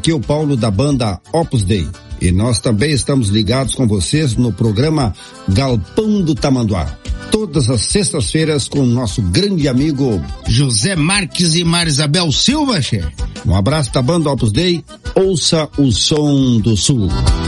Aqui é o Paulo da banda Opus Dei. E nós também estamos ligados com vocês no programa Galpão do Tamanduá. Todas as sextas-feiras com o nosso grande amigo José Marques e Marisabel Silva, che. Um abraço da banda Opus Dei. Ouça o som do Sul.